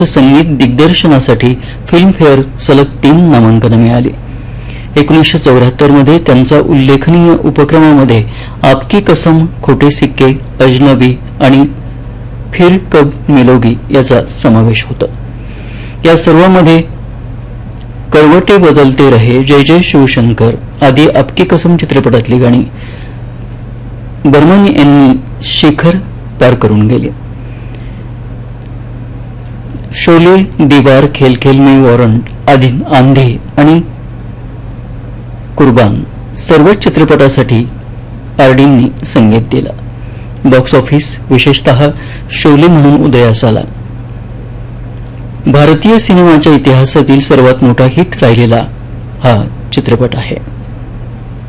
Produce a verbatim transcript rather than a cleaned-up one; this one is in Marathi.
संगीत दिग्दर्शनासाठी फिल्मफेअर सलग तीन नामांकने मिळाली. एकोणीसशे चौऱ्याहत्तर मध्ये त्यांच्या उल्लेखनीय उपक्रमामध्ये आपकी कसम, खोटे सिक्के, अजनबी आणि फिर कब मिलोगी याचा समावेश होता. या सर्वांमध्ये करवटे बदलते रहे, जय जय शिवशंकर आदी आपकी कसम चित्रपटातली गाणी बर्मन यांनी शिखर पार करून गेली. शोले, दीवार, खेल खेल में वॉरंट आदी, आंधी आणि कुर्बान सर्व चित्रपटासाठी आरडींनी संगीत दिलं. बॉक्स ऑफिस, विशेषतः शोले म्हणून उदयास आला. भारतीय सिनेमाच्या इतिहासातील सर्वात मोठा हिट राहिलेला हा चित्रपट आहे.